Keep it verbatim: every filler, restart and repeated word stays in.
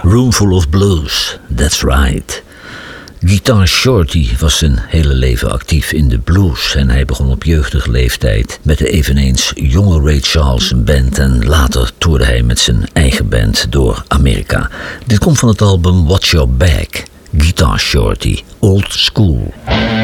Roomful of Blues, that's right. Guitar Shorty was zijn hele leven actief in de blues en hij begon op jeugdige leeftijd met de eveneens jonge Ray Charles band en later toerde hij met zijn eigen band door Amerika. Dit komt van het album Watch Your Back, Guitar Shorty, Old School.